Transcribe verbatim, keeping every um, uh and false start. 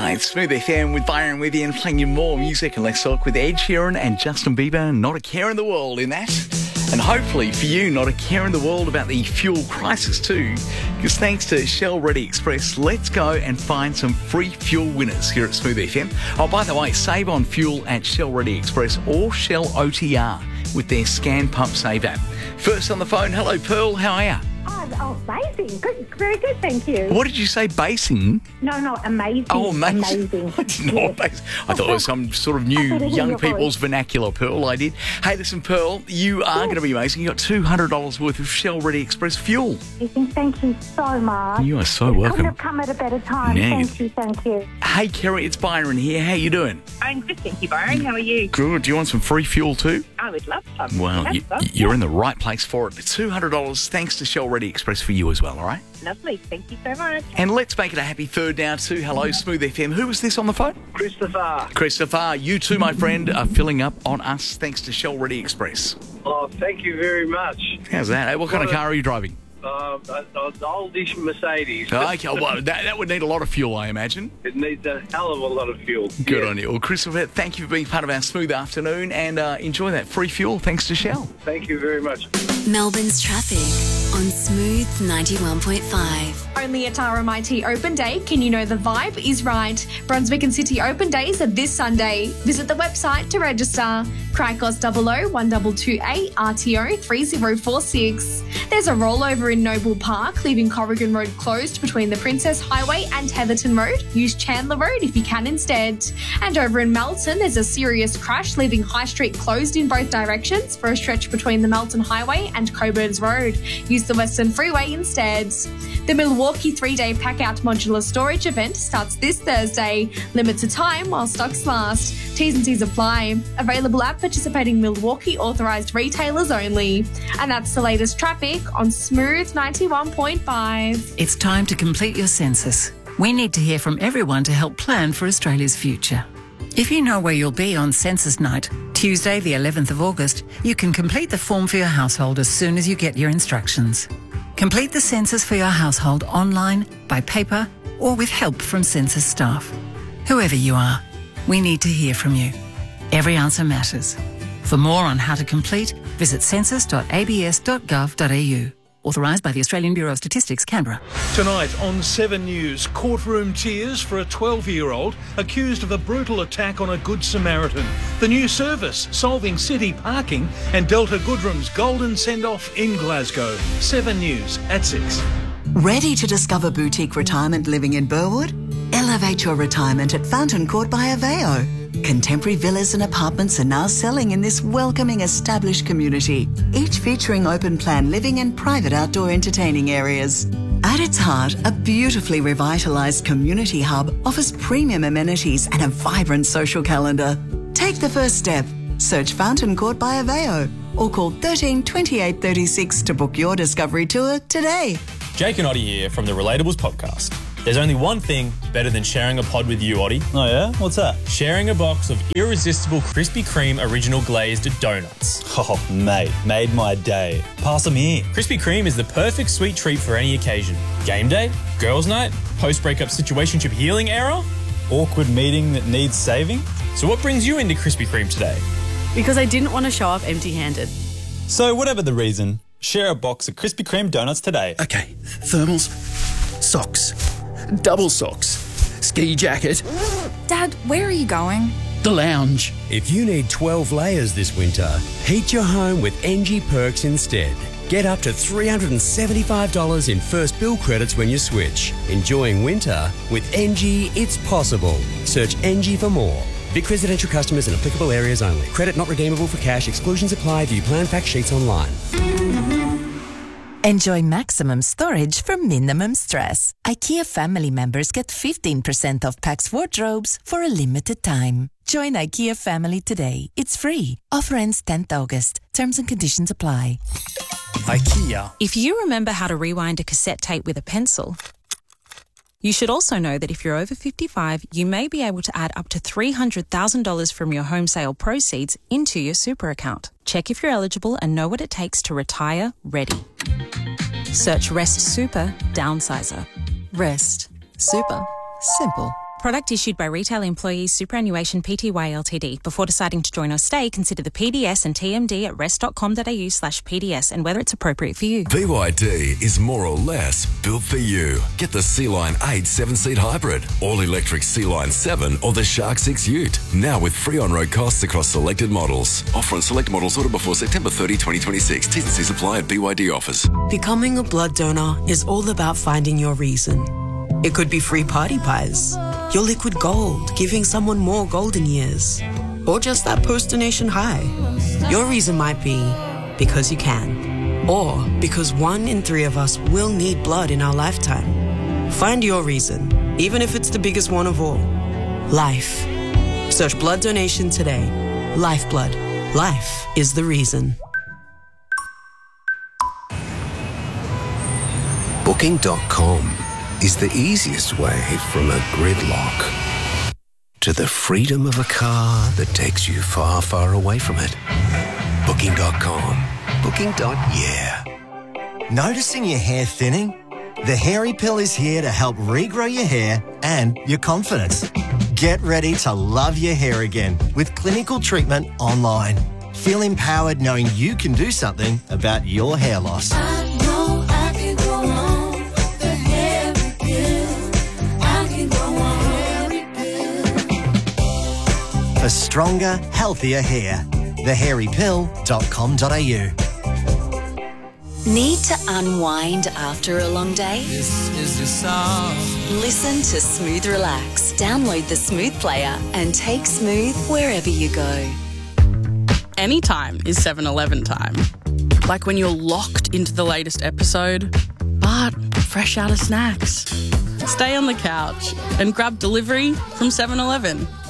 Tonight, Smooth F M with Byron with you and playing you more music and less talk with Ed Sheeran and Justin Bieber. Not a care in the world in that. And hopefully for you, not a care in the world about the fuel crisis too. Because thanks to Shell Ready Express, let's go and find some free fuel winners here at Smooth F M. Oh, by the way, save on fuel at Shell Ready Express or Shell O T R with their Scan Pump Save app. First on the phone, hello Pearl, how are you? Oh, oh, amazing. Good, very good, thank you. What did you say, basing? No, no, amazing. Oh, amazing. Amazing. I didn't know what base. I thought it was some sort of new young people's vernacular, Pearl. I did. Hey, listen, Pearl, you are going to be amazing. You got two hundred dollars worth of Shell Ready Express fuel. Thank you so much. You are so it welcome. Couldn't have come at a better time. Yeah. Thank you, thank you. Hey, Kerry, it's Byron here. How you doing? I'm good, thank you, Byron. How are you? Good. Do you want some free fuel too? I would love some. Well, Love you, some. you're in the right place for it. two hundred dollars thanks to Shell Ready Express for you as well, all right? Lovely. Thank you so much. And let's make it a happy third now to Hello Smooth F M. Who was this on the phone? Christopher. Christopher, you too, my friend, are filling up on us thanks to Shell Ready Express. Oh, thank you very much. How's that? Hey, what kind of car are you driving? Uh, an oldish Mercedes. Okay, well, that, that would need a lot of fuel, I imagine. It needs a hell of a lot of fuel. Good Yeah. on you. Well, Christopher, thank you for being part of our smooth afternoon and uh, enjoy that free fuel thanks to Shell. Thank you very much. Melbourne's traffic on Smooth ninety-one point five. Only at R M I T Open Day can you know the vibe is right. Brunswick and City Open Days are this Sunday. Visit the website to register. Cricos double O one two two eight R T O three zero four six. There's a rollover in Noble Park, leaving Corrigan Road closed between the Princess Highway and Heatherton Road. Use Chandler Road if you can instead. And over in Melton, there's a serious crash, leaving High Street closed in both directions for a stretch between the Melton Highway and Coburns Road. Use the Western Freeway instead. The Milwaukee three-day pack-out modular storage event starts this Thursday. Limits to time while stocks last. T's and C's apply. Available at participating Milwaukee authorised retailers only. And that's the latest traffic on Smooth ninety-one point five. It's time to complete your census. We need to hear from everyone to help plan for Australia's future. If you know where you'll be on census night, Tuesday the eleventh of August, you can complete the form for your household as soon as you get your instructions. Complete the census for your household online, by paper, or with help from census staff. Whoever you are, we need to hear from you. Every answer matters. For more on how to complete, visit census dot a b s dot gov dot a u. Authorised by the Australian Bureau of Statistics, Canberra. Tonight on Seven News, courtroom tears for a twelve-year-old accused of a brutal attack on a Good Samaritan. The new service solving city parking and Delta Goodrum's golden send-off in Glasgow. Seven News at six. Ready to discover boutique retirement living in Burwood? Elevate your retirement at Fountain Court by Aveo. Contemporary villas and apartments are now selling in this welcoming established community, each featuring open plan living and private outdoor entertaining areas. At its heart, a beautifully revitalised community hub offers premium amenities and a vibrant social calendar. Take the first step. Search Fountain Court by Aveo or call thirteen twenty-eight thirty-six to book your discovery tour today. Jake and Oddie here from the Relatables podcast. There's only one thing better than sharing a pod with you, Oddie. Oh yeah? What's that? Sharing a box of irresistible Krispy Kreme original glazed donuts. Oh, mate, made my day. Pass them here. Krispy Kreme is the perfect sweet treat for any occasion. Game day, girls' night, post-breakup situationship healing era. Awkward meeting that needs saving. So what brings you into Krispy Kreme today? Because I didn't want to show up empty-handed. So whatever the reason, share a box of Krispy Kreme donuts today. Okay, thermals, socks, double socks, ski jacket. Dad, where are you going? The lounge. If you need twelve layers this winter, heat your home with N G Perks instead. Get up to three hundred seventy-five dollars in first bill credits when you switch. Enjoying winter with N G, it's possible. Search N G for more. Vic residential customers in applicable areas only. Credit not redeemable for cash. Exclusions apply. View plan fact sheets online. Enjoy maximum storage for minimum stress. IKEA family members get fifteen percent off Pax wardrobes for a limited time. Join IKEA family today. It's free. Offer ends tenth August. Terms and conditions apply. IKEA. If you remember how to rewind a cassette tape with a pencil, you should also know that if you're over fifty-five, you may be able to add up to three hundred thousand dollars from your home sale proceeds into your super account. Check if you're eligible and know what it takes to retire ready. Search Rest Super Downsizer. Rest. Super. Simple. Product issued by Retail Employees Superannuation Pty Ltd. Before deciding to join or stay, consider the P D S and T M D at rest.com.au slash PDS and whether it's appropriate for you. B Y D is more or less built for you. Get the Sea-Line eight seven-seat hybrid, all-electric Sea-Line seven or the Shark six Ute. Now with free on-road costs across selected models. Offer on select models ordered before September thirtieth, twenty twenty-six. T's and C's apply at B Y D offers. Becoming a blood donor is all about finding your reason. It could be free party pies, your liquid gold, giving someone more golden years, or just that post-donation high. Your reason might be because you can, or because one in three of us will need blood in our lifetime. Find your reason, even if it's the biggest one of all. Life. Search blood donation today. Lifeblood. Life is the reason. Booking dot com is the easiest way from a gridlock to the freedom of a car that takes you far, far away from it. Booking dot com. Booking. Yeah. Noticing your hair thinning? The Hairy Pill is here to help regrow your hair and your confidence. Get ready to love your hair again with clinical treatment online. Feel empowered knowing you can do something about your hair loss. I know I can go on. The Hairy Pill. I can go on. Hairy Pill. For stronger, healthier hair. the hairy pill dot com dot a u. Need to unwind after a long day? This is your song. Listen to Smooth Relax. Download the Smooth player and take Smooth wherever you go. Anytime is seven eleven time. Like when you're locked into the latest episode, but fresh out of snacks. Stay on the couch and grab delivery from seven eleven.